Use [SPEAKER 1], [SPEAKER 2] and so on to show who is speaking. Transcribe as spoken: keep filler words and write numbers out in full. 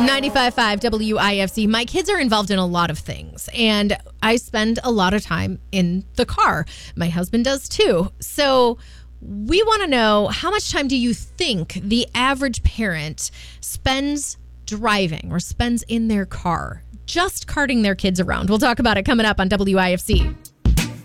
[SPEAKER 1] ninety-five point five W I F C. My kids are involved in a lot of things, and I spend a lot of time in the car. My husband does too. So we want to know, how much time do you think the average parent spends driving or spends in their car, just carting their kids around? We'll talk about it coming up on W I F C.